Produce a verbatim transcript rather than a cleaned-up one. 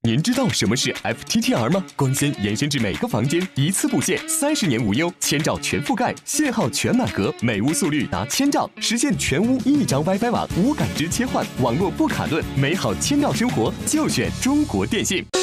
您知道什么是 F T T R 吗？光纤延伸至每个房间，一次布线，三十年无忧，千兆全覆盖，信号全满格，每屋速率达千兆，实现全屋一张 WiFi 网，无感知切换，网络不卡顿，美好千兆生活就选中国电信。